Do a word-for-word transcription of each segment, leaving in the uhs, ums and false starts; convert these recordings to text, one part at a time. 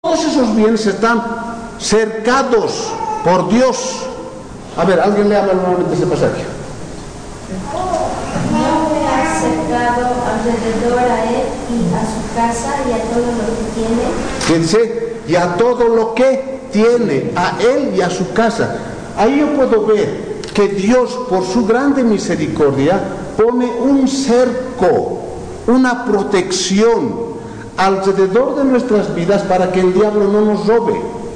Todos esos bienes están cercados por Dios. A ver, alguien le habla nuevamente ese pasaje. No me ha cercado alrededor a él y a su casa y a todo lo que tiene. ¿Qué dice? Y a todo lo que tiene, a él y a su casa. Ahí yo puedo ver que Dios, por su grande misericordia, pone un cerco, una protección alrededor de nuestras vidas para que el diablo no nos robe.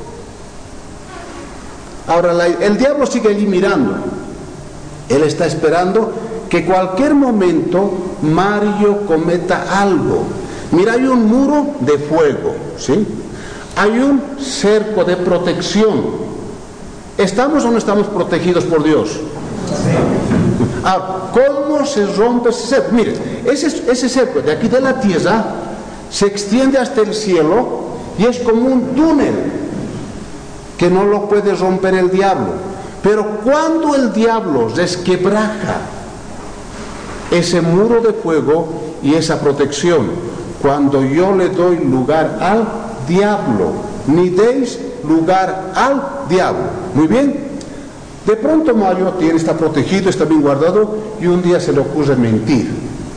Ahora, la, el diablo sigue allí mirando. Él está esperando que cualquier momento Mario cometa algo. Mira, hay un muro de fuego, ¿sí? Hay un cerco de protección. ¿Estamos o no estamos protegidos por Dios? Sí. Ahora, ¿cómo se rompe ese cerco? Mire, ese, ese cerco de aquí de la tierra se extiende hasta el cielo y es como un túnel que no lo puede romper el diablo. Pero cuando el diablo resquebraja ese muro de fuego y esa protección, cuando yo le doy lugar al diablo, ni deis lugar al diablo. Muy bien. De pronto Mario tiene, está protegido, está bien guardado y un día se le ocurre mentir.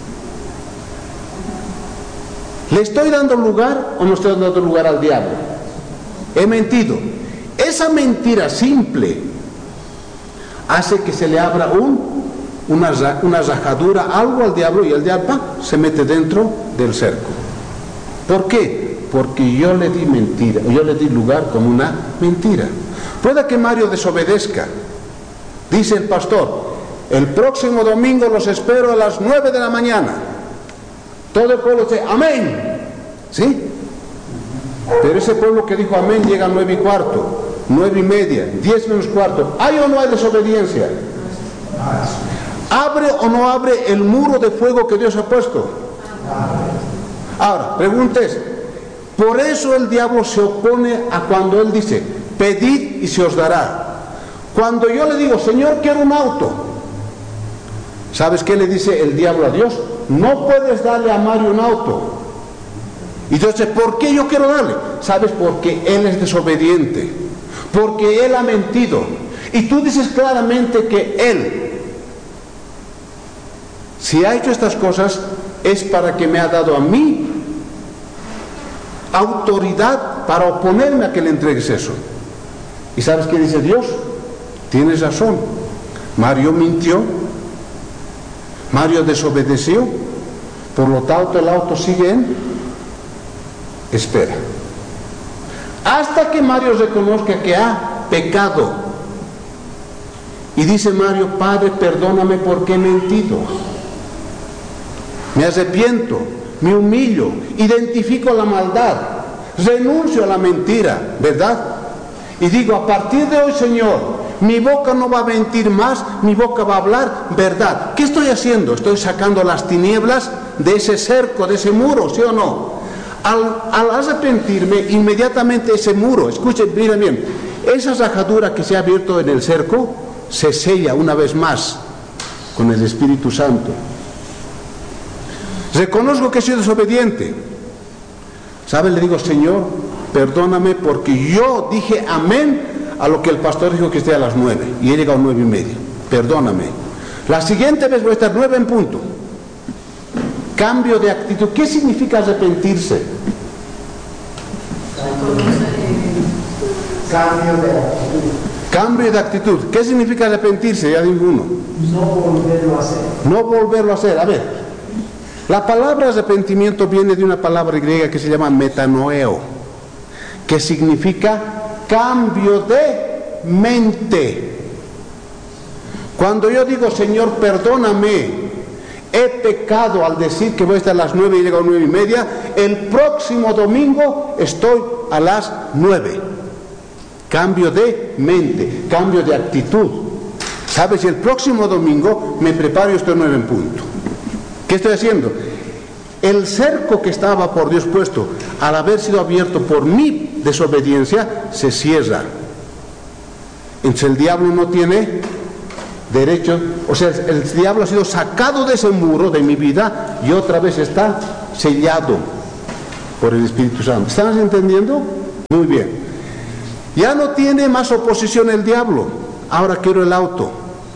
¿Le estoy dando lugar o no estoy dando lugar al diablo? He mentido. Esa mentira simple hace que se le abra un, una, una rajadura, algo al diablo, y el diablo ¡pam!, se mete dentro del cerco. ¿Por qué? Porque yo le di mentira, yo le di lugar como una mentira. Puede que Mario desobedezca. Dice el pastor, el próximo domingo los espero a las nueve de la mañana. Todo el pueblo dice, amén. ¿Sí? Pero ese pueblo que dijo amén llega a nueve y cuarto, nueve y media, diez menos cuarto. ¿Hay o no hay desobediencia? ¿Abre o no abre el muro de fuego que Dios ha puesto? Ahora, preguntes, por eso el diablo se opone a cuando él dice, pedid y se os dará. Cuando yo le digo, Señor, quiero un auto, ¿sabes qué le dice el diablo a Dios? No puedes darle a Mario un auto. Y entonces, ¿por qué yo quiero darle? ¿Sabes? Porque él es desobediente, porque él ha mentido. Y tú dices claramente que él, si ha hecho estas cosas, es para que me ha dado a mí autoridad para oponerme a que le entregues eso. ¿Y sabes qué dice Dios? Tienes razón. Mario mintió, Mario desobedeció, por lo tanto el auto sigue en espera. Hasta que Mario reconozca que ha pecado. Y dice Mario, Padre, perdóname porque he mentido. Me arrepiento, me humillo, identifico la maldad, renuncio a la mentira, ¿verdad? Y digo, a partir de hoy, Señor, mi boca no va a mentir más, mi boca va a hablar verdad. ¿Qué estoy haciendo? Estoy sacando las tinieblas de ese cerco, de ese muro, ¿sí o no? Al, al arrepentirme, inmediatamente ese muro, escuchen, miren bien, esa rajadura que se ha abierto en el cerco, se sella una vez más con el Espíritu Santo. Reconozco que he sido desobediente. ¿Saben? Le digo, Señor, perdóname porque yo dije amén a lo que el pastor dijo que esté a las nueve y he llegado a nueve y media. Perdóname. La siguiente vez voy a estar nueve en punto. Cambio de actitud. ¿Qué significa arrepentirse? Cambio de actitud. Cambio de actitud. ¿Qué significa arrepentirse? Ya digo uno. No volverlo a hacer. No volverlo a hacer. A ver, la palabra arrepentimiento viene de una palabra griega que se llama metanoeo, que significa cambio de mente. Cuando yo digo, Señor, perdóname, he pecado al decir que voy a estar a las nueve y llego a nueve y media, el próximo domingo estoy a las nueve. Cambio de mente, cambio de actitud. ¿Sabes? Y el próximo domingo me preparo y estoy nueve en punto. ¿Qué estoy haciendo? El cerco que estaba por Dios puesto, al haber sido abierto por mi desobediencia, se cierra. Entonces el diablo no tiene derecho, o sea, el diablo ha sido sacado de ese muro de mi vida y otra vez está sellado por el Espíritu Santo. ¿Están entendiendo? Muy bien. Ya no tiene más oposición el diablo. Ahora quiero el auto.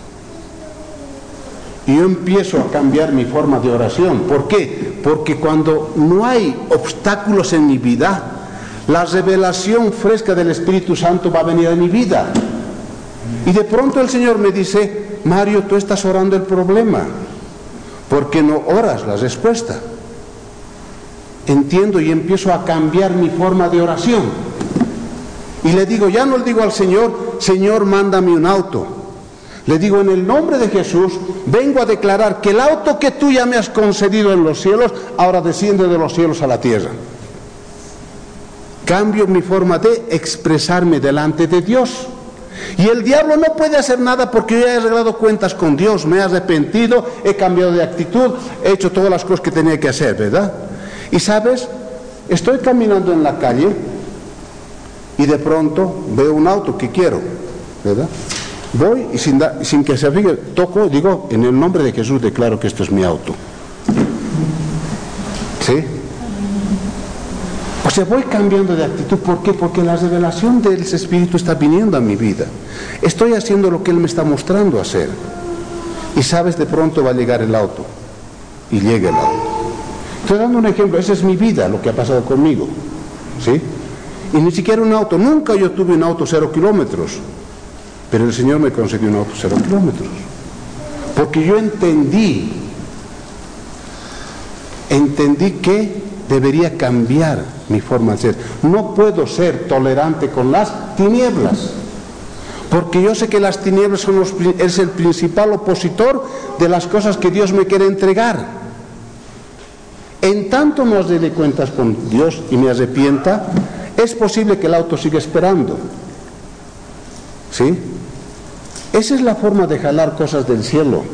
Y yo empiezo a cambiar mi forma de oración. ¿Por qué? Porque cuando no hay obstáculos en mi vida, la revelación fresca del Espíritu Santo va a venir a mi vida. Y de pronto el Señor me dice: Mario, tú estás orando el problema, ¿por qué no oras la respuesta? Entiendo y empiezo a cambiar mi forma de oración. Y le digo, ya no le digo al Señor: Señor, mándame un auto. Le digo, en el nombre de Jesús, vengo a declarar que el auto que tú ya me has concedido en los cielos, ahora desciende de los cielos a la tierra. Cambio mi forma de expresarme delante de Dios. Y el diablo no puede hacer nada porque yo ya he arreglado cuentas con Dios, me he arrepentido, he cambiado de actitud, he hecho todas las cosas que tenía que hacer, ¿verdad? Y sabes, estoy caminando en la calle y de pronto veo un auto que quiero, ¿verdad? Voy y sin, da, sin que se fije, toco, digo, en el nombre de Jesús declaro que esto es mi auto. ¿Sí? O sea, voy cambiando de actitud. ¿Por qué? Porque la revelación del Espíritu está viniendo a mi vida. Estoy haciendo lo que Él me está mostrando hacer. Y sabes, de pronto va a llegar el auto. Y llega el auto. Estoy dando un ejemplo. Esa es mi vida, lo que ha pasado conmigo. ¿Sí? Y ni siquiera un auto. Nunca yo tuve un auto cero kilómetros. Pero el Señor me concedió un auto cero kilómetros. Porque yo entendí. Entendí que debería cambiar mi forma de ser. No puedo ser tolerante con las tinieblas, porque yo sé que las tinieblas son los, es el principal opositor de las cosas que Dios me quiere entregar. En tanto no dé cuentas con Dios y me arrepienta, es posible que el auto siga esperando. ¿Sí? Esa es la forma de jalar cosas del cielo.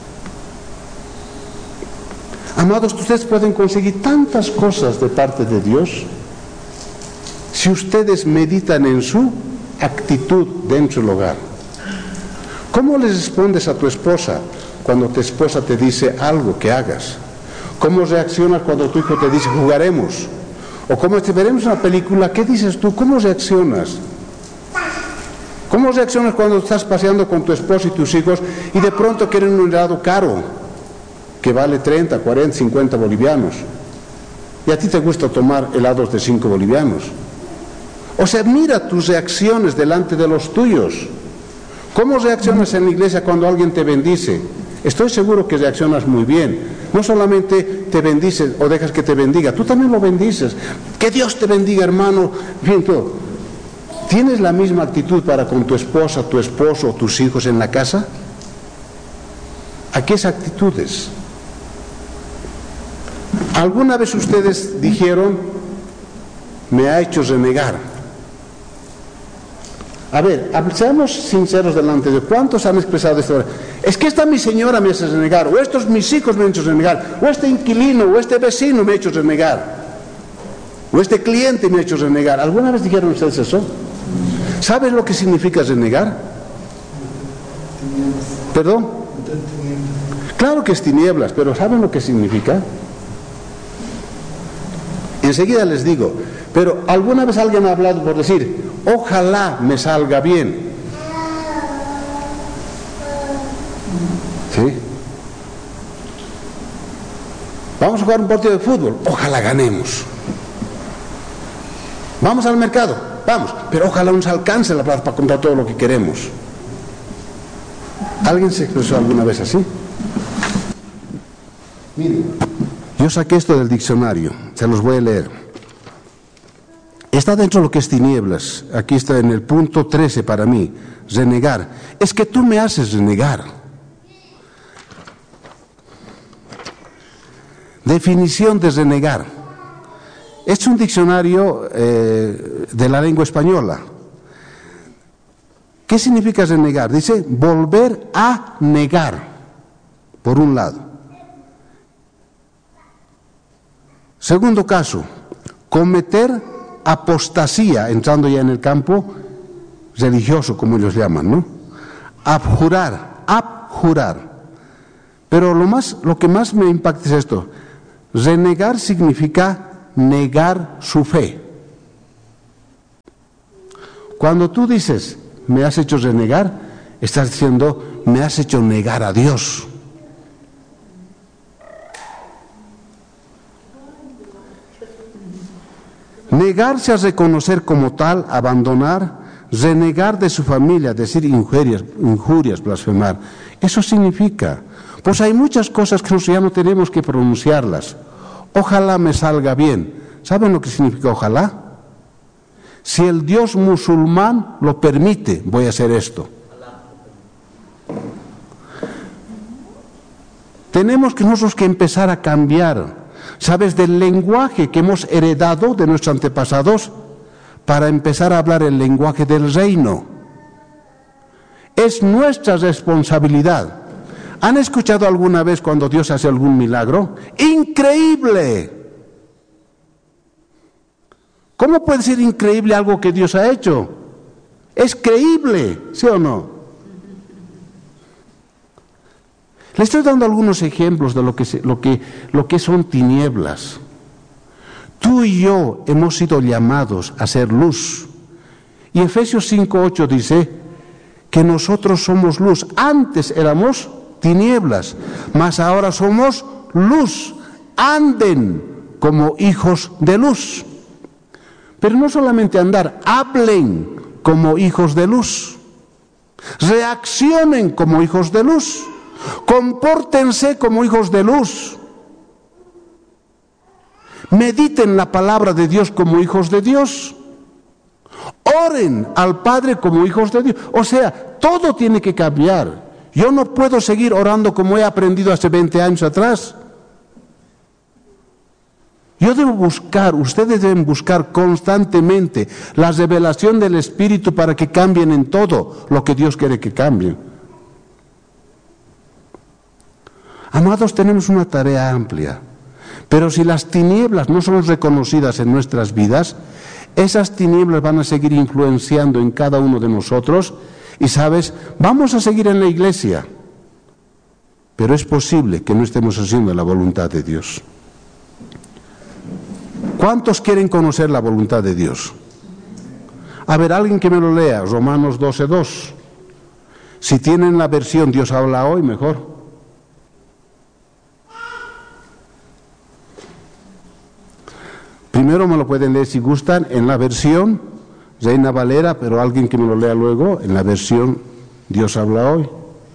Amados, ustedes pueden conseguir tantas cosas de parte de Dios si ustedes meditan en su actitud dentro del hogar. ¿Cómo les respondes a tu esposa cuando tu esposa te dice algo que hagas? ¿Cómo reaccionas cuando tu hijo te dice jugaremos? O cómo te veremos una película, ¿qué dices tú? ¿Cómo reaccionas? ¿Cómo reaccionas cuando estás paseando con tu esposa y tus hijos y de pronto quieren un helado caro que vale treinta, cuarenta, cincuenta bolivianos? Y a ti te gusta tomar helados de cinco bolivianos. O sea, mira tus reacciones delante de los tuyos. ¿Cómo reaccionas en la iglesia cuando alguien te bendice? Estoy seguro que reaccionas muy bien. No solamente te bendices o dejas que te bendiga, tú también lo bendices. Que Dios te bendiga, hermano. Bien, todo. ¿Tienes la misma actitud para con tu esposa, tu esposo o tus hijos en la casa? ¿A qué actitudes? ¿Alguna vez ustedes dijeron, me ha hecho renegar? A ver, seamos sinceros delante de Dios. ¿Cuántos han expresado esto? Es que esta mi señora me hace renegar, o estos mis hijos me han hecho renegar, o este inquilino, o este vecino me ha hecho renegar, o este cliente me ha hecho renegar. ¿Alguna vez dijeron ustedes eso? ¿Saben lo que significa renegar? ¿Perdón? Claro que es tinieblas, pero ¿saben lo que significa? Enseguida les digo, pero ¿alguna vez alguien ha hablado por decir, ojalá me salga bien? ¿Sí? Vamos a jugar un partido de fútbol, ojalá ganemos. Vamos al mercado, vamos, pero ojalá nos alcance la plata para comprar todo lo que queremos. ¿Alguien se expresó alguna vez así? Miren, yo saqué esto del diccionario, se los voy a leer. Está dentro de lo que es tinieblas, aquí está en el punto trece para mí, renegar. Es que tú me haces renegar. Definición de renegar. Es un diccionario eh, de la lengua española. ¿Qué significa renegar? Dice volver a negar, por un lado. Segundo caso, cometer apostasía, entrando ya en el campo religioso, como ellos llaman, ¿no? Abjurar, abjurar. Pero lo más, lo que más me impacta es esto. Renegar significa negar su fe. Cuando tú dices, me has hecho renegar, estás diciendo, me has hecho negar a Dios. Negarse a reconocer como tal, abandonar, renegar de su familia, decir injurias, injurias, blasfemar. Eso significa, pues hay muchas cosas que nosotros ya no tenemos que pronunciarlas. Ojalá me salga bien. ¿Saben lo que significa ojalá? Si el Dios musulmán lo permite, voy a hacer esto. Tenemos que nosotros que empezar a cambiar, ¿sabes? Del lenguaje que hemos heredado de nuestros antepasados, para empezar a hablar el lenguaje del reino. Es nuestra responsabilidad. ¿Han escuchado alguna vez cuando Dios hace algún milagro? ¡Increíble! ¿Cómo puede ser increíble algo que Dios ha hecho? Es creíble, ¿sí o no? Le estoy dando algunos ejemplos de lo que, se, lo que, lo que son tinieblas. Tú y yo hemos sido llamados a ser luz. Y Efesios cinco ocho dice que nosotros somos luz. Antes éramos tinieblas, mas ahora somos luz. Anden como hijos de luz. Pero no solamente andar, hablen como hijos de luz. Reaccionen como hijos de luz. Compórtense como hijos de luz. Mediten la palabra de Dios como hijos de Dios. Oren al Padre como hijos de Dios. O sea, todo tiene que cambiar. Yo no puedo seguir orando como he aprendido hace veinte años atrás. Yo debo buscar, ustedes deben buscar constantemente la revelación del Espíritu para que cambien en todo lo que Dios quiere que cambien. Amados, tenemos una tarea amplia. Pero si las tinieblas no son reconocidas en nuestras vidas, esas tinieblas van a seguir influenciando en cada uno de nosotros. Y sabes, vamos a seguir en la iglesia, pero es posible que no estemos haciendo la voluntad de Dios. ¿Cuántos quieren conocer la voluntad de Dios? A ver, alguien que me lo lea, Romanos doce dos. Si tienen la versión Dios habla hoy, mejor. Primero me lo pueden leer si gustan en la versión Reina Valera, pero alguien que me lo lea luego en la versión Dios habla hoy. No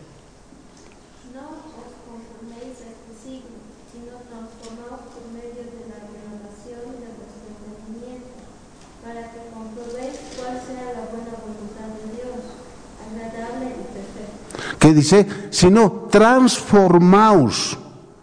os conforméis a este siglo, sino transformaos por medio de la renovación de vuestro entendimiento, para que comprobéis cuál sea la buena voluntad de Dios, agradable y perfecta. ¿Qué dice? Sino transformaos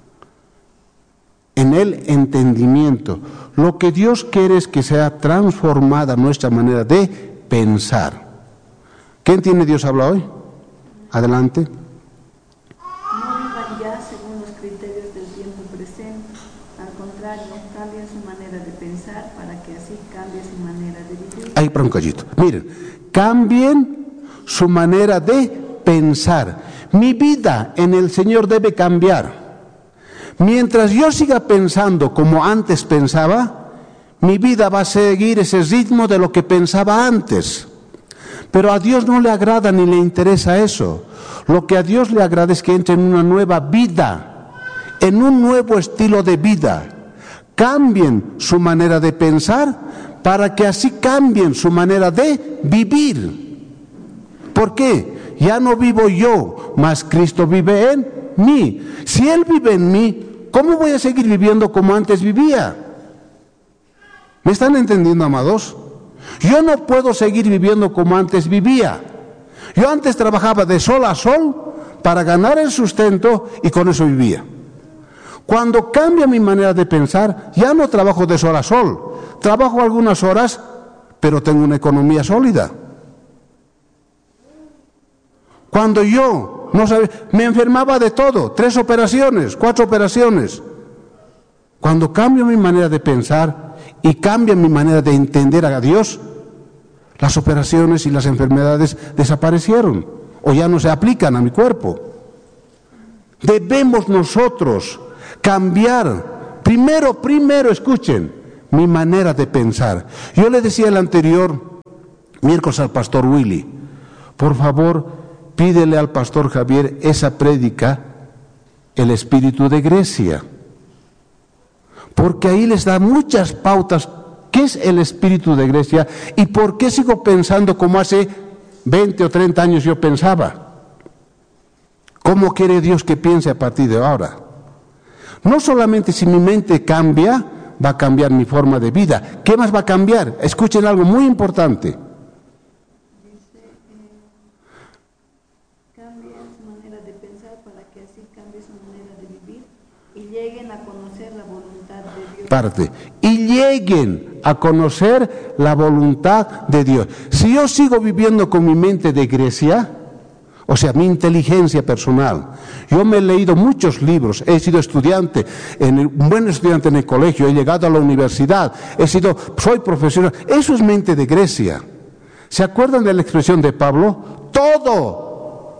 en el entendimiento. Lo que Dios quiere es que sea transformada nuestra manera de pensar. ¿Qué entiende Dios habla hoy? Adelante. No vivan ya según los criterios del tiempo presente. Al contrario, cambien su manera de pensar para que así cambie su manera de vivir. Ahí para un callito. Miren, cambien su manera de pensar. Mi vida en el Señor debe cambiar. Mientras yo siga pensando como antes pensaba, mi vida va a seguir ese ritmo de lo que pensaba antes. Pero a Dios no le agrada ni le interesa eso. Lo que a Dios le agrada es que entre en una nueva vida, en un nuevo estilo de vida. Cambien su manera de pensar para que así cambien su manera de vivir. ¿Por qué? Ya no vivo yo, mas Cristo vive en mí. Si Él vive en mí, ¿cómo voy a seguir viviendo como antes vivía? ¿Me están entendiendo, amados? Yo no puedo seguir viviendo como antes vivía. Yo antes trabajaba de sol a sol para ganar el sustento y con eso vivía. Cuando cambia mi manera de pensar, ya no trabajo de sol a sol. Trabajo algunas horas, pero tengo una economía sólida. Cuando yo no sabía, me enfermaba de todo, tres operaciones, cuatro operaciones. Cuando cambio mi manera de pensar y cambia mi manera de entender a Dios, las operaciones y las enfermedades desaparecieron o ya no se aplican a mi cuerpo. Debemos nosotros cambiar, primero, primero, escuchen, mi manera de pensar. Yo le decía el anterior, miércoles al pastor Willy, por favor, pídele al pastor Javier esa prédica, el espíritu de Grecia, porque ahí les da muchas pautas. ¿Qué es el espíritu de Grecia y por qué sigo pensando como hace veinte o treinta años yo pensaba? ¿Cómo quiere Dios que piense a partir de ahora? No solamente si mi mente cambia, va a cambiar mi forma de vida. ¿Qué más va a cambiar? Escuchen algo muy importante. Dice, eh, cambia su manera de pensar para que así cambie su manera de vivir y lleguen a conocer la voluntad de Dios. Parte. Y lleguen a conocer la voluntad de Dios. Si yo sigo viviendo con mi mente de Grecia, o sea, mi inteligencia personal, yo me he leído muchos libros, he sido estudiante, en el, un buen estudiante en el colegio, he llegado a la universidad, he sido, soy profesional, eso es mente de Grecia. ¿Se acuerdan de la expresión de Pablo? Todo,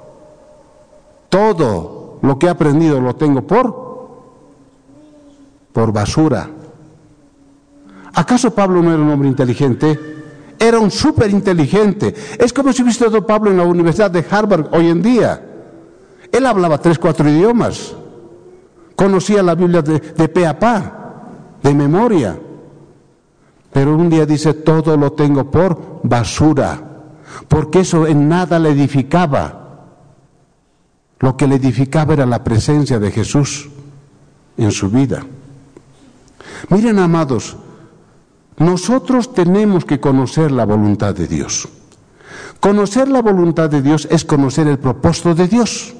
todo lo que he aprendido lo tengo por, por basura. ¿Acaso Pablo no era un hombre inteligente? Era un súper inteligente. Es como si hubiese estado Pablo en la Universidad de Harvard hoy en día. Él hablaba tres, cuatro idiomas. Conocía la Biblia de, de pe a pa, de memoria. Pero un día dice, todo lo tengo por basura, porque eso en nada le edificaba. Lo que le edificaba era la presencia de Jesús en su vida. Miren, amados, nosotros tenemos que conocer la voluntad de Dios. Conocer la voluntad de Dios es conocer el propósito de Dios.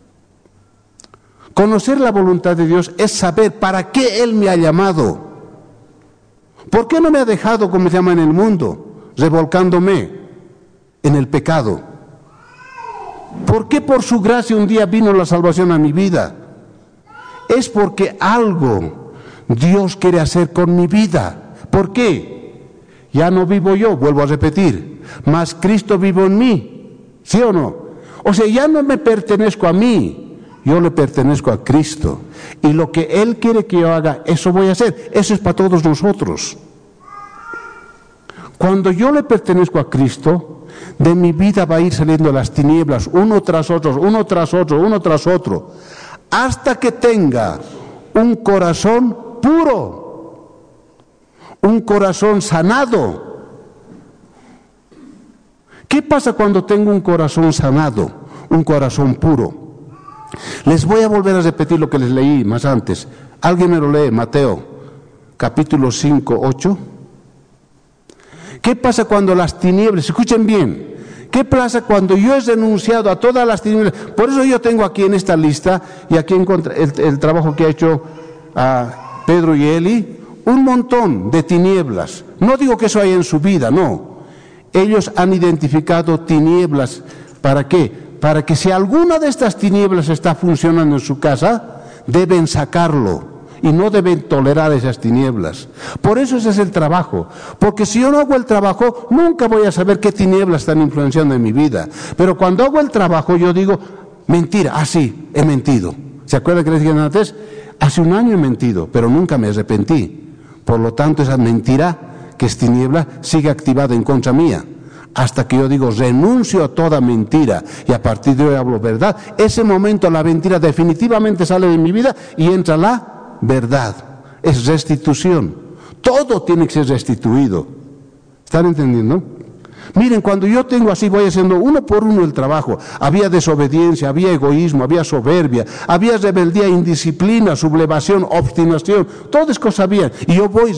Conocer la voluntad de Dios es saber para qué Él me ha llamado. ¿Por qué no me ha dejado, como se llama en el mundo, revolcándome en el pecado? ¿Por qué por su gracia un día vino la salvación a mi vida? Es porque algo Dios quiere hacer con mi vida. ¿Por qué? Ya no vivo yo, vuelvo a repetir, mas Cristo vive en mí, ¿sí o no? O sea, ya no me pertenezco a mí, yo le pertenezco a Cristo. Y lo que Él quiere que yo haga, eso voy a hacer. Eso es para todos nosotros. Cuando yo le pertenezco a Cristo, de mi vida va a ir saliendo las tinieblas, uno tras otro, uno tras otro, uno tras otro, hasta que tenga un corazón puro. Un corazón sanado. ¿Qué pasa cuando tengo un corazón sanado? Un corazón puro. Les voy a volver a repetir lo que les leí más antes. ¿Alguien me lo lee? Mateo, capítulo cinco, ocho. ¿Qué pasa cuando las tinieblas, escuchen bien, qué pasa cuando yo he renunciado a todas las tinieblas? Por eso yo tengo aquí en esta lista, y aquí encontré el, el trabajo que ha hecho a Pedro y Eli, un montón de tinieblas. No digo que eso haya en su vida, no. Ellos han identificado tinieblas. ¿Para qué? Para que si alguna de estas tinieblas está funcionando en su casa, deben sacarlo y no deben tolerar esas tinieblas. Por eso ese es el trabajo. Porque si yo no hago el trabajo, nunca voy a saber qué tinieblas están influenciando en mi vida. Pero cuando hago el trabajo, yo digo, mentira, ah sí, he mentido. ¿Se acuerdan que les dije antes? Hace un año he mentido, pero nunca me arrepentí. Por lo tanto, esa mentira, que es tiniebla, sigue activada en contra mía. Hasta que yo digo, renuncio a toda mentira y a partir de hoy hablo verdad. Ese momento la mentira definitivamente sale de mi vida y entra la verdad. Es restitución. Todo tiene que ser restituido. ¿Están entendiendo? Miren, cuando yo tengo así, voy haciendo uno por uno el trabajo. Había desobediencia, había egoísmo, había soberbia, había rebeldía, indisciplina, sublevación, obstinación. Todas cosas había. Y yo voy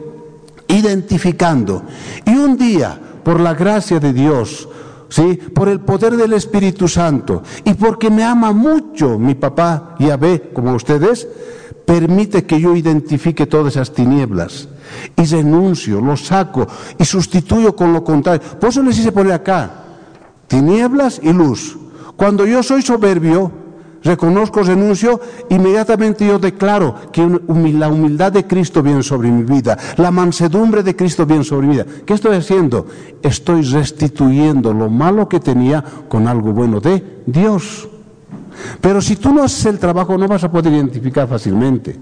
identificando. Y un día, por la gracia de Dios, ¿sí?, por el poder del Espíritu Santo, y porque me ama mucho mi papá Yahvé, como ustedes, permite que yo identifique todas esas tinieblas y renuncio, lo saco y sustituyo con lo contrario. Por eso les hice poner acá tinieblas y luz. Cuando yo soy soberbio, reconozco, renuncio, inmediatamente yo declaro que la humildad de Cristo viene sobre mi vida, la mansedumbre de Cristo viene sobre mi vida. ¿Qué estoy haciendo? Estoy restituyendo lo malo que tenía con algo bueno de Dios. Pero si tú no haces el trabajo, no vas a poder identificar fácilmente.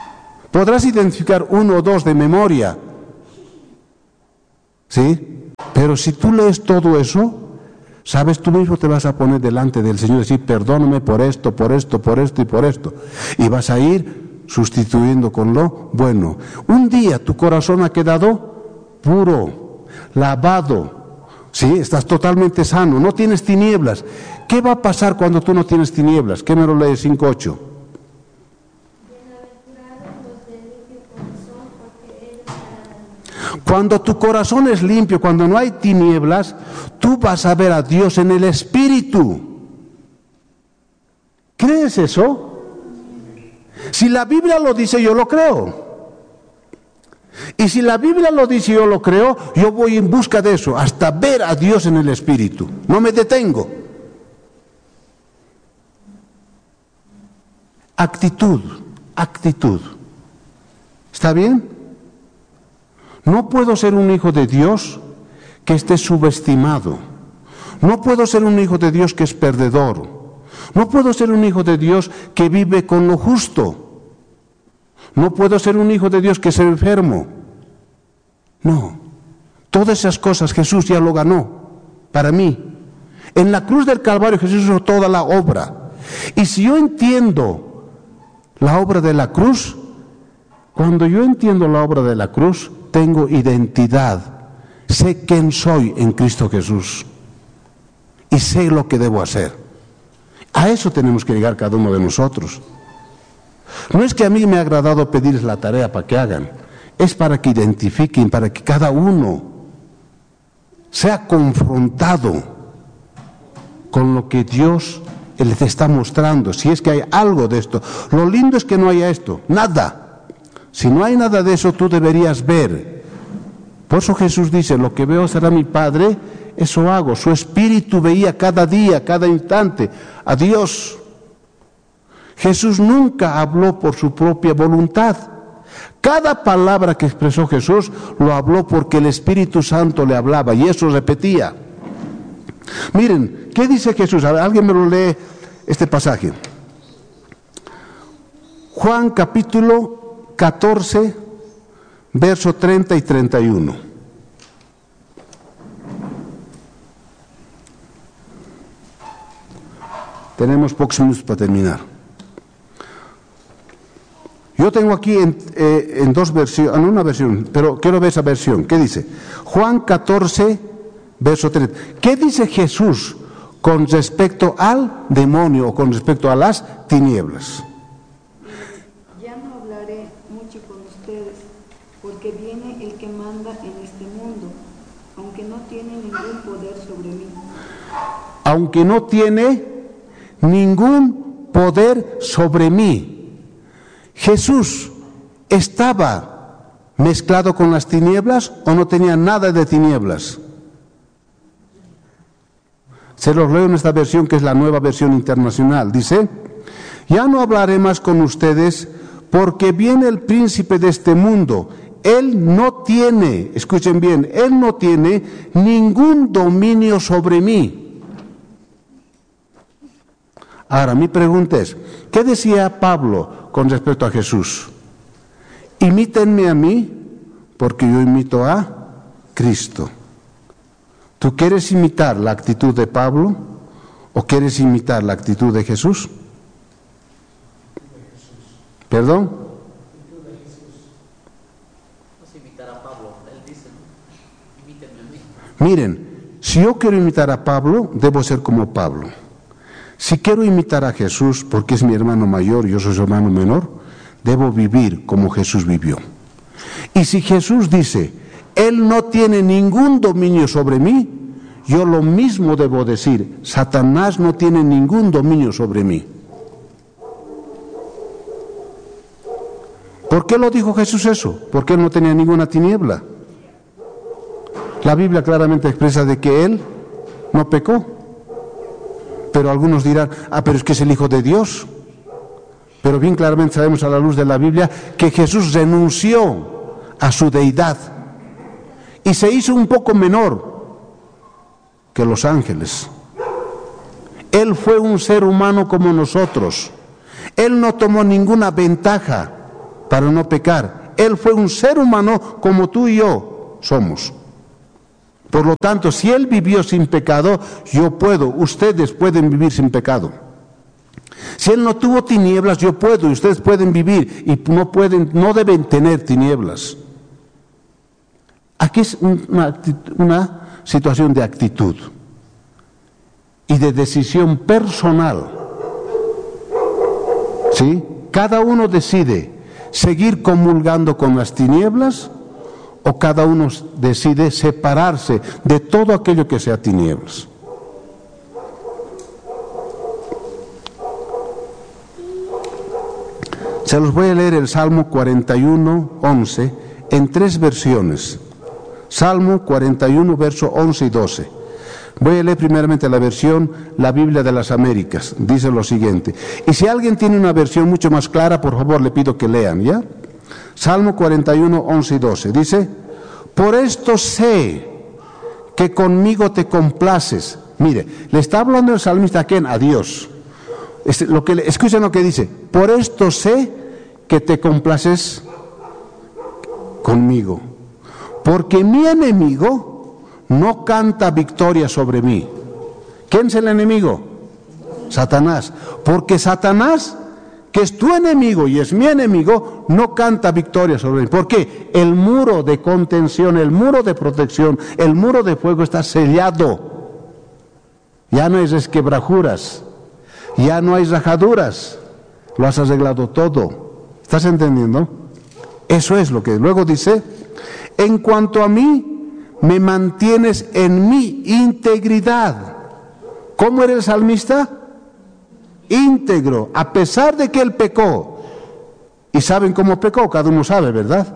Podrás identificar uno o dos de memoria, ¿sí? Pero si tú lees todo eso, sabes, tú mismo te vas a poner delante del Señor y decir, perdóname por esto, por esto, por esto y por esto. Y vas a ir sustituyendo con lo bueno. Un día tu corazón ha quedado puro, lavado, ¿sí? Estás totalmente sano, no tienes tinieblas. ¿Qué va a pasar cuando tú no tienes tinieblas? ¿Qué me lo lees cinco ocho? Cuando tu corazón es limpio, cuando no hay tinieblas, tú vas a ver a Dios en el Espíritu. ¿Crees eso? Si la Biblia lo dice, yo lo creo. Y si la Biblia lo dice y yo lo creo, yo voy en busca de eso, hasta ver a Dios en el Espíritu. No me detengo. Actitud, actitud. ¿Está bien? No puedo ser un hijo de Dios que esté subestimado. No puedo ser un hijo de Dios que es perdedor. No puedo ser un hijo de Dios que vive con lo justo. No puedo ser un hijo de Dios que es enfermo. No. Todas esas cosas Jesús ya lo ganó para mí. En la cruz del Calvario Jesús hizo toda la obra. Y si yo entiendo la obra de la cruz, cuando yo entiendo la obra de la cruz, tengo identidad, sé quién soy en Cristo Jesús y sé lo que debo hacer. A eso tenemos que llegar cada uno de nosotros. No es que a mí me ha agradado pedirles la tarea para que hagan, es para que identifiquen, para que cada uno sea confrontado con lo que Dios les está mostrando, si es que hay algo de esto. Lo lindo es que no haya esto, nada. Si no hay nada de eso, tú deberías ver. Por eso Jesús dice, lo que veo será mi Padre, eso hago. Su espíritu veía cada día, cada instante a Dios. Jesús nunca habló por su propia voluntad. Cada palabra que expresó Jesús lo habló porque el Espíritu Santo le hablaba y eso repetía. Miren, ¿qué dice Jesús? A ver, alguien me lo lee este pasaje. Juan capítulo catorce, verso treinta y treinta y uno. Tenemos pocos minutos para terminar. Yo tengo aquí en, eh, en dos versiones, en una versión, pero quiero ver esa versión. ¿Qué dice? Juan catorce, verso treinta. ¿Qué dice Jesús con respecto al demonio o con respecto a las tinieblas? Porque viene el que manda en este mundo, aunque no tiene ningún poder sobre mí. Aunque no tiene ningún poder sobre mí. Jesús estaba mezclado con las tinieblas o no tenía nada de tinieblas. Se los leo en esta versión que es la nueva versión internacional. Dice, ya no hablaré más con ustedes porque viene el príncipe de este mundo. Él no tiene, escuchen bien, Él no tiene ningún dominio sobre mí. Ahora, mi pregunta es, ¿qué decía Pablo con respecto a Jesús? Imítenme a mí, porque yo imito a Cristo. ¿Tú quieres imitar la actitud de Pablo o quieres imitar la actitud de Jesús? ¿Perdón? Miren, si yo quiero imitar a Pablo, debo ser como Pablo. Si quiero imitar a Jesús, porque es mi hermano mayor y yo soy su hermano menor, debo vivir como Jesús vivió. Y si Jesús dice, Él no tiene ningún dominio sobre mí, yo lo mismo debo decir, Satanás no tiene ningún dominio sobre mí. ¿Por qué lo dijo Jesús eso? Porque Él no tenía ninguna tiniebla. La Biblia claramente expresa de que Él no pecó. Pero algunos dirán, ah, pero es que es el Hijo de Dios. Pero bien claramente sabemos a la luz de la Biblia que Jesús renunció a su deidad y se hizo un poco menor que los ángeles. Él fue un ser humano como nosotros. Él no tomó ninguna ventaja para no pecar. Él fue un ser humano como tú y yo somos. Por lo tanto, si Él vivió sin pecado, yo puedo, ustedes pueden vivir sin pecado. Si Él no tuvo tinieblas, yo puedo, y ustedes pueden vivir, y no pueden, no deben tener tinieblas. Aquí es una, una situación de actitud y de decisión personal. ¿Sí? Cada uno decide seguir comulgando con las tinieblas, o cada uno decide separarse de todo aquello que sea tinieblas. Se los voy a leer el Salmo cuarenta y uno, once, en tres versiones. Salmo cuarenta y uno, verso once y doce. Voy a leer primeramente la versión, la Biblia de las Américas. Dice lo siguiente. Y si alguien tiene una versión mucho más clara, por favor, le pido que lean, ¿ya? Salmo cuarenta y uno, once y doce. Dice, por esto sé que conmigo te complaces. Mire, le está hablando el salmista a quién, a Dios. Este, lo que, escuchen lo que dice, por esto sé que te complaces conmigo, porque mi enemigo no canta victoria sobre mí. ¿Quién es el enemigo? Satanás. Porque Satanás, que es tu enemigo y es mi enemigo, no canta victoria sobre mí. ¿Por qué? El muro de contención, el muro de protección, el muro de fuego está sellado. Ya no hay resquebrajuras, ya no hay rajaduras, lo has arreglado todo. ¿Estás entendiendo? Eso es lo que luego dice, en cuanto a mí, me mantienes en mi integridad. ¿Cómo era el salmista? Íntegro, a pesar de que él pecó. ¿Y saben cómo pecó? Cada uno sabe, ¿verdad?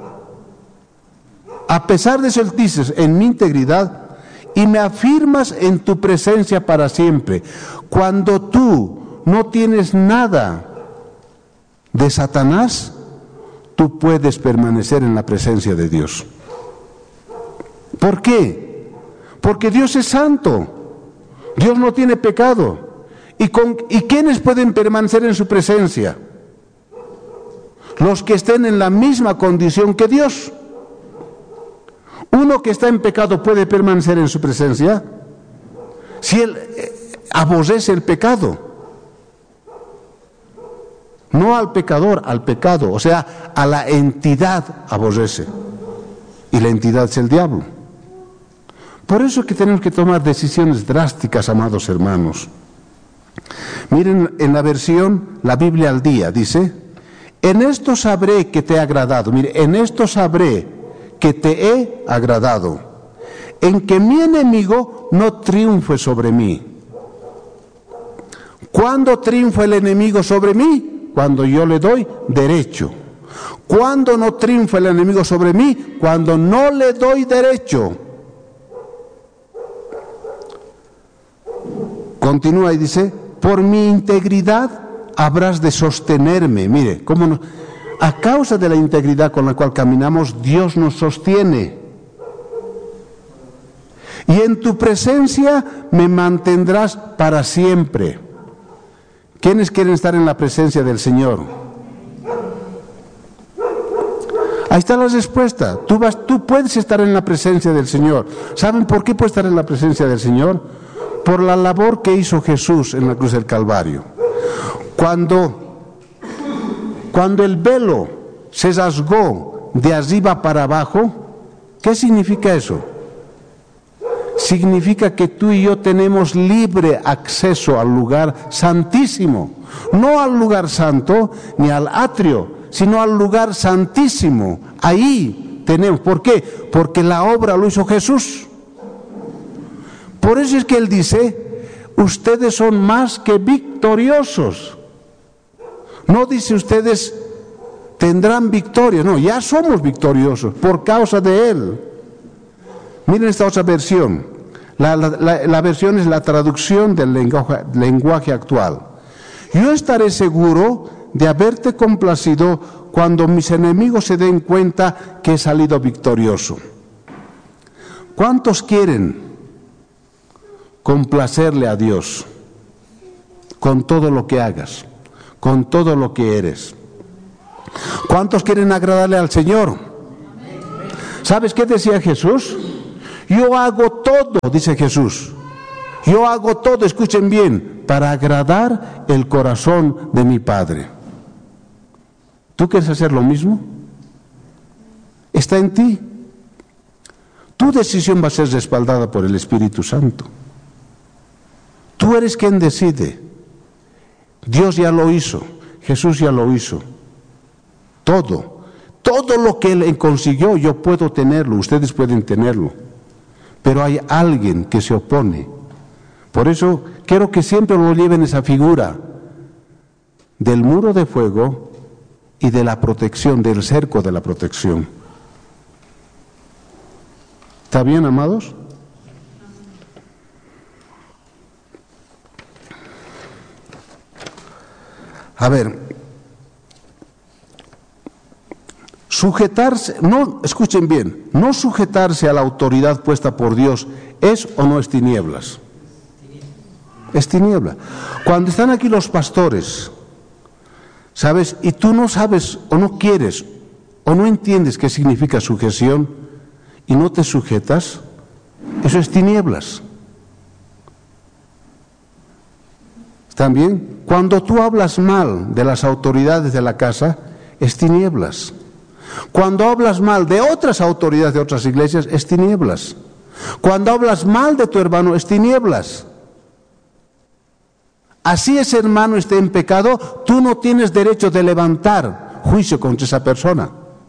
A pesar de eso, él dice, en mi integridad, y me afirmas en tu presencia para siempre. Cuando tú no tienes nada de Satanás, tú puedes permanecer en la presencia de Dios. ¿Por qué? Porque Dios es santo. Dios no tiene pecado. ¿Y, con, ¿Y quiénes pueden permanecer en su presencia? Los que estén en la misma condición que Dios. Uno que está en pecado puede permanecer en su presencia si él eh, aborrece el pecado. No al pecador, al pecado, o sea, a la entidad aborrece. Y la entidad es el diablo. Por eso es que tenemos que tomar decisiones drásticas, amados hermanos. Miren en la versión, la Biblia al día, dice, en esto sabré que te he agradado. Mire, en esto sabré que te he agradado, en que mi enemigo no triunfe sobre mí. ¿Cuándo triunfa el enemigo sobre mí? Cuando yo le doy derecho. ¿Cuándo no triunfa el enemigo sobre mí? Cuando no le doy derecho. Continúa y dice, por mi integridad habrás de sostenerme. Mire, cómo no, a causa de la integridad con la cual caminamos, Dios nos sostiene. Y en tu presencia me mantendrás para siempre. ¿Quiénes quieren estar en la presencia del Señor? Ahí está la respuesta. Tú, vas, tú puedes estar en la presencia del Señor. ¿Saben por qué puedes estar en la presencia del Señor? Por la labor que hizo Jesús en la cruz del Calvario. Cuando, cuando el velo se rasgó de arriba para abajo, ¿qué significa eso? Significa que tú y yo tenemos libre acceso al lugar santísimo. No al lugar santo ni al atrio, sino al lugar santísimo. Ahí tenemos. ¿Por qué? Porque la obra lo hizo Jesús. Por eso es que Él dice, ustedes son más que victoriosos. No dice ustedes tendrán victoria, no, ya somos victoriosos por causa de Él. Miren esta otra versión. La, la, la, la versión es la traducción del lenguaje, lenguaje actual. Yo estaré seguro de haberte complacido cuando mis enemigos se den cuenta que he salido victorioso. ¿Cuántos quieren complacerle a Dios con todo lo que hagas, con todo lo que eres? ¿Cuántos quieren agradarle al Señor? ¿Sabes qué decía Jesús? Yo hago todo, dice Jesús. Yo hago todo, escuchen bien, para agradar el corazón de mi Padre. ¿Tú quieres hacer lo mismo? Está en ti. Tu decisión va a ser respaldada por el Espíritu Santo. Tú eres quien decide. Dios ya lo hizo, Jesús ya lo hizo. Todo, todo lo que Él consiguió, yo puedo tenerlo, ustedes pueden tenerlo. Pero hay alguien que se opone. Por eso quiero que siempre lo lleven esa figura del muro de fuego y de la protección, del cerco de la protección. ¿Está bien, amados? A ver, sujetarse, no, escuchen bien, no sujetarse a la autoridad puesta por Dios, ¿es o no es tinieblas? Es tiniebla. Cuando están aquí los pastores, ¿sabes? Y tú no sabes o no quieres o no entiendes qué significa sujeción y no te sujetas, eso es tinieblas. ¿Están bien? Cuando tú hablas mal de las autoridades de la casa, es tinieblas. Cuando hablas mal de otras autoridades de otras iglesias, es tinieblas. Cuando hablas mal de tu hermano, es tinieblas. Así ese hermano esté en pecado, tú no tienes derecho de levantar juicio contra esa persona.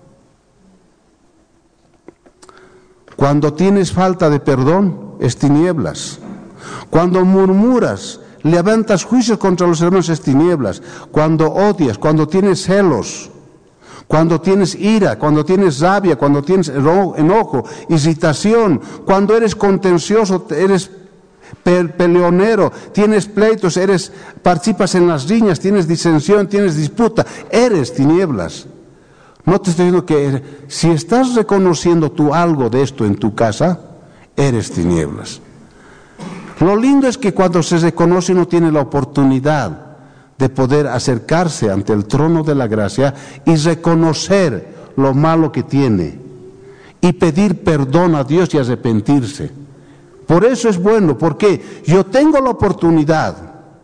Cuando tienes falta de perdón, es tinieblas. Cuando murmuras, levantas juicios contra los hermanos, es tinieblas. Cuando odias, cuando tienes celos, cuando tienes ira, cuando tienes rabia, cuando tienes enojo, irritación, cuando eres contencioso, eres peleonero, tienes pleitos, eres, participas en las riñas, tienes disensión, tienes disputa, eres tinieblas. No te estoy diciendo que si estás reconociendo tú algo de esto en tu casa, eres tinieblas. Lo lindo es que cuando se reconoce uno tiene la oportunidad de poder acercarse ante el trono de la gracia y reconocer lo malo que tiene y pedir perdón a Dios y arrepentirse. Por eso es bueno, porque yo tengo la oportunidad.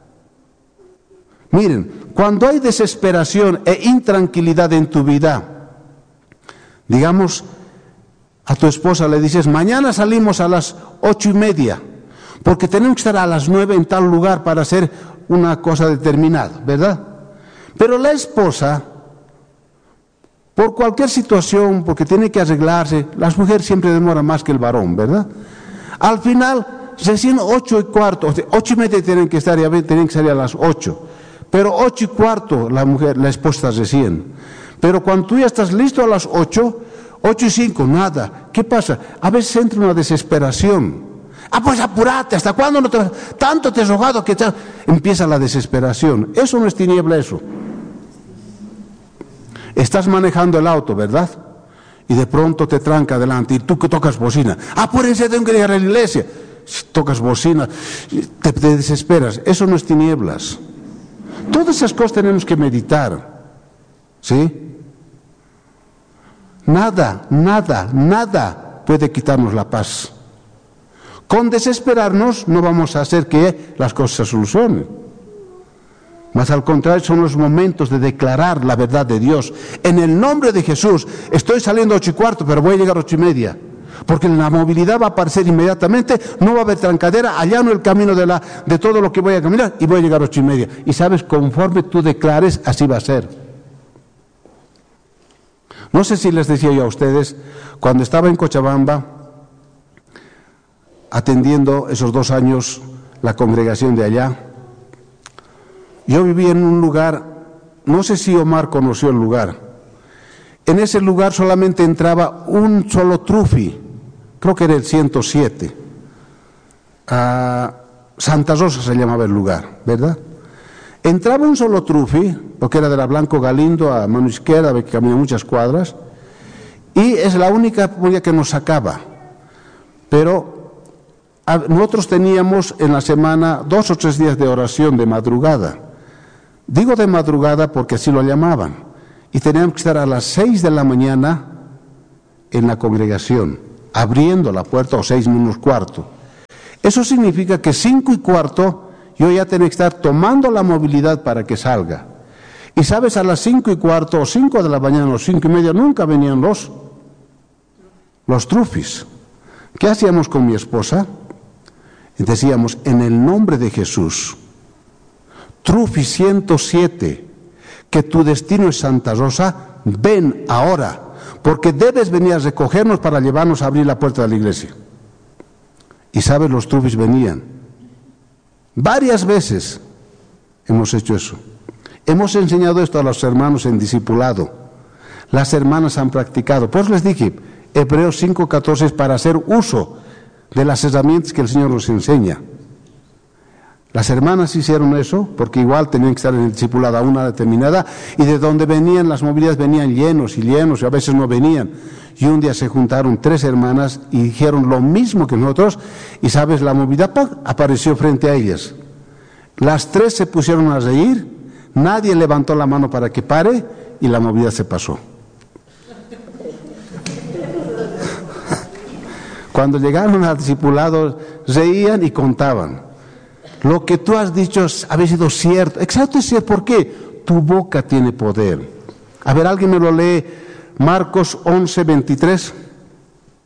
Miren, cuando hay desesperación e intranquilidad en tu vida, digamos, a tu esposa le dices, mañana salimos a las ocho y media, porque tenemos que estar a las nueve en tal lugar para hacer una cosa determinada, ¿verdad? Pero la esposa, por cualquier situación, porque tiene que arreglarse, las mujeres siempre demoran más que el varón, ¿verdad? Al final, recién ocho y cuarto, ocho y media tienen que estar, ya tienen que salir a las ocho, pero ocho y cuarto la mujer, la esposa recién. Pero cuando tú ya estás listo a las ocho, ocho y cinco, nada. ¿Qué pasa? A veces entra una desesperación. Ah, pues apúrate, ¿hasta cuándo no te vas? Tanto te he rogado que te... Empieza la desesperación. Eso no es tiniebla, eso. Estás manejando el auto, ¿verdad? Y de pronto te tranca adelante y tú que tocas bocina. Apúrense, tengo que llegar a la iglesia. Si tocas bocina, te, te desesperas. Eso no es tinieblas. Todas esas cosas tenemos que meditar. ¿Sí? Nada, nada, nada puede quitarnos la paz. Con desesperarnos no vamos a hacer que las cosas se solucionen. Mas al contrario, son los momentos de declarar la verdad de Dios. En el nombre de Jesús, estoy saliendo a ocho y cuarto, pero voy a llegar a ocho y media. Porque la movilidad va a aparecer inmediatamente, no va a haber trancadera, allano el camino de, la, de todo lo que voy a caminar y voy a llegar a ocho y media. Y sabes, conforme tú declares, así va a ser. No sé si les decía yo a ustedes, cuando estaba en Cochabamba, atendiendo esos dos años la congregación de allá, yo vivía en un lugar, no sé si Omar conoció el lugar, en ese lugar solamente entraba un solo trufi, creo que era el ciento siete, a Santa Rosa se llamaba el lugar, ¿verdad? Entraba un solo trufi, porque era de la Blanco Galindo a mano izquierda, que caminó muchas cuadras, y es la única policía que nos sacaba. Pero nosotros teníamos en la semana dos o tres días de oración de madrugada. Digo de madrugada porque así lo llamaban. Y teníamos que estar a las seis de la mañana en la congregación. abriendo la puerta, o seis menos cuarto. Eso significa que cinco y cuarto yo ya tenía que estar tomando la movilidad para que salga. Y sabes, a las cinco y cuarto o cinco de la mañana o cinco y media nunca venían los, los trufis. ¿Qué hacíamos con mi esposa? Y decíamos, en el nombre de Jesús, Trufi ciento siete, que tu destino es Santa Rosa, ven ahora, porque debes venir a recogernos para llevarnos a abrir la puerta de la iglesia. Y sabes, los trufis venían. Varias veces hemos hecho eso. Hemos enseñado esto a los hermanos en discipulado. Las hermanas han practicado. Pues les dije, Hebreos cinco catorce es para hacer uso de las herramientas que el Señor nos enseña. Las hermanas hicieron eso porque igual tenían que estar en el discipulado a una determinada, y de donde venían las movilidades venían llenos y llenos y a veces no venían. Y un día se juntaron tres hermanas y dijeron lo mismo que nosotros, y sabes, la movilidad ¡pum!, apareció frente a ellas. Las tres se pusieron a reír, nadie levantó la mano para que pare y la movilidad se pasó. Cuando llegaron al discipulado reían y contaban. Lo que tú has dicho había sido cierto. Exacto, es cierto. ¿Por qué? Tu boca tiene poder. A ver, alguien me lo lee. Marcos once veintitrés.